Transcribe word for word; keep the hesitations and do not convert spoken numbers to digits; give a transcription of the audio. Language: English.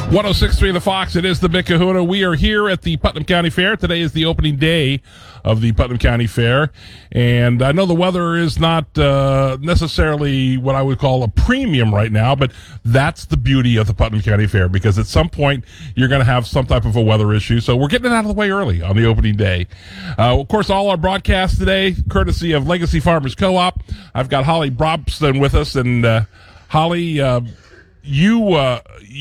one oh six point three The Fox, it is the Big Kahuna. We are here at the Putnam County Fair. Today is the opening day of the Putnam County Fair. And I know the weather is not uh, necessarily what I would call a premium right now, but that's the beauty of the Putnam County Fair, because at some point you're going to have some type of a weather issue. So we're getting it out of the way early on the opening day. Uh, of course, all our broadcasts today, courtesy of Legacy Farmers Co-op. I've got Holly Brobston with us. And uh, Holly, uh, you... Uh,